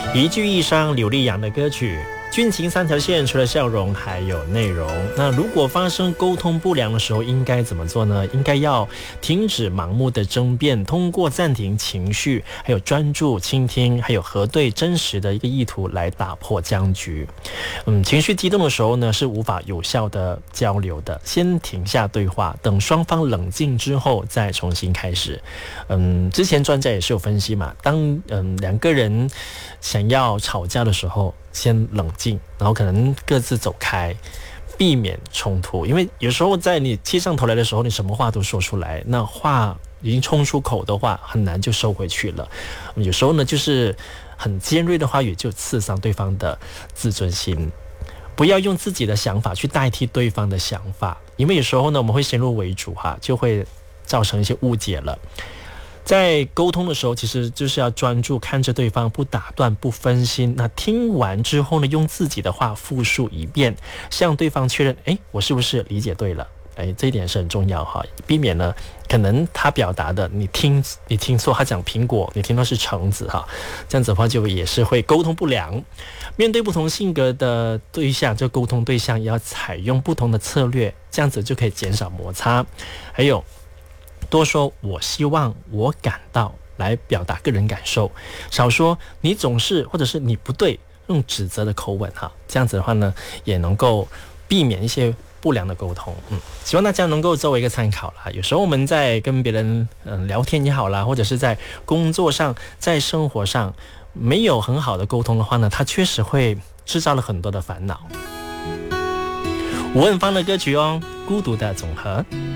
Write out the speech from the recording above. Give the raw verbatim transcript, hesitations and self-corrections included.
一句一伤刘力扬的歌曲。军情三条线，除了笑容还有内容。那如果发生沟通不良的时候，应该怎么做呢？应该要停止盲目的争辩，通过暂停情绪，还有专注倾听，还有核对真实的一个意图来打破僵局。嗯，情绪激动的时候呢，是无法有效的交流的。先停下对话，等双方冷静之后再重新开始。嗯，之前专家也是有分析嘛，当嗯两个人想要吵架的时候，先冷静，然后可能各自走开，避免冲突。因为有时候在你气上头来的时候，你什么话都说出来，那话已经冲出口的话，很难就收回去了。有时候呢，就是很尖锐的话语就刺伤对方的自尊心。不要用自己的想法去代替对方的想法，因为有时候呢，我们会先入为主哈，就会造成一些误解了。在沟通的时候，其实就是要专注看着对方，不打断，不分心。那听完之后呢，用自己的话复述一遍，向对方确认，诶，我是不是理解对了？诶，这一点是很重要哈，避免呢，可能他表达的你听你听错，他讲苹果，你听到是橙子哈，这样子的话就也是会沟通不良。面对不同性格的对象，这沟通对象也要采用不同的策略，这样子就可以减少摩擦。还有，多说我希望，我感到，来表达个人感受，少说你总是或者是你不对，用指责的口吻哈，这样子的话呢，也能够避免一些不良的沟通。嗯，希望大家能够作为一个参考啦。有时候我们在跟别人嗯聊天也好啦，或者是在工作上，在生活上没有很好的沟通的话呢，它确实会制造了很多的烦恼。吴文芳的歌曲哦，《孤独的总和》。